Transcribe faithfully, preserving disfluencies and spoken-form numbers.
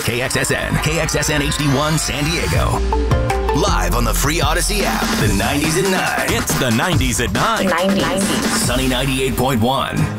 K X S N, K X S N H D one San Diego. Live on the free Odyssey app, the nineties at nine. It's the nineties at nine. nineties. Sunny ninety-eight point one.